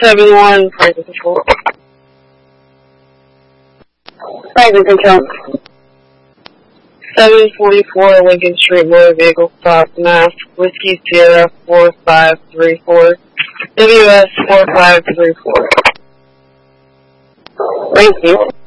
71, private control. Private control. 744 Lincoln Street, motor vehicle stop, Mass, Whiskey Sierra 4534, WS 4534. Thank you.